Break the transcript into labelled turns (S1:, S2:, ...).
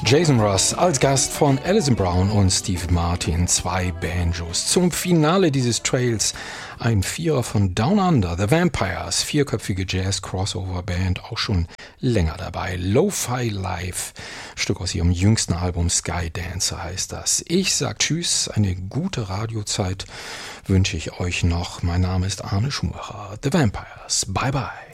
S1: Jason Ross als Gast von Alison Brown und Steve Martin, 2 Banjos. Zum Finale dieses Trails ein Vierer von Down Under, The Vampires, 4-köpfige Jazz-Crossover-Band, auch schon länger dabei. Lo-Fi Live, Stück aus ihrem jüngsten Album Sky Dancer heißt das. Ich sag Tschüss, eine gute Radiozeit wünsche ich euch noch. Mein Name ist Arne Schumacher, The Vampires. Bye bye.